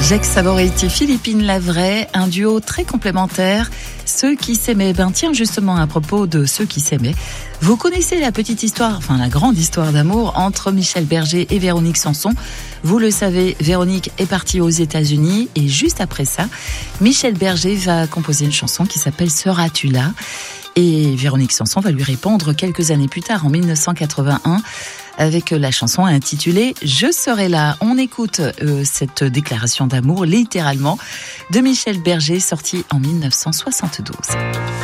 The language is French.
Jacques Savoretti et Philippine Lavray, un duo très complémentaire. Ceux qui s'aimaient, tiens justement à propos de ceux qui s'aimaient, vous connaissez la petite histoire, la grande histoire d'amour entre Michel Berger et Véronique Sanson. Vous le savez, Véronique est partie aux États-Unis et juste après ça, Michel Berger va composer une chanson qui s'appelle « Seras-tu là ?» Et Véronique Sanson va lui répondre quelques années plus tard, en 1981, avec la chanson intitulée « Je serai là ». On écoute cette déclaration d'amour, littéralement, de Michel Berger, sortie en 1972.